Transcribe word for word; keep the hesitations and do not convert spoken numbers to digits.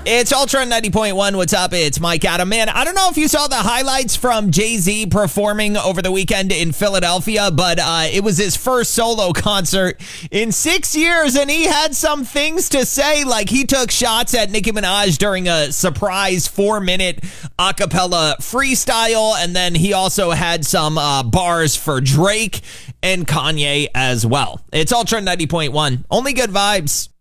It's Ultra ninety point one. What's up? It's Mike Adam. Man, I don't know if you saw the highlights from Jay-Z performing over the weekend in Philadelphia, but uh, it was his first solo concert in six years, and he had some things to say. Like, he took shots at Nicki Minaj during a surprise four-minute a cappella freestyle, and then he also had some uh, bars for Drake and Kanye as well. It's Ultra ninety point one. Only good vibes.